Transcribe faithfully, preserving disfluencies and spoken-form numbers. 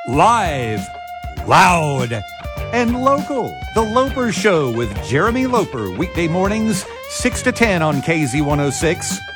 Live, loud, and local. The Loper Show with Jeremy Loper, weekday mornings, six to ten on K Z one oh six.